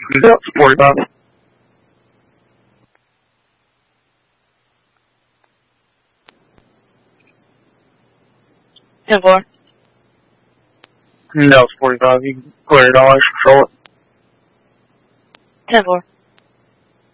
No, 45. 10-4. No, 45. You can clear it all. I control it. 10-4.